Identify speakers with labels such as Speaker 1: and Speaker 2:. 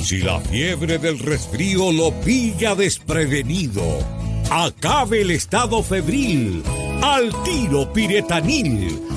Speaker 1: Si la fiebre del resfrío lo pilla desprevenido, acabe el estado febril. Al tiro Piretanil.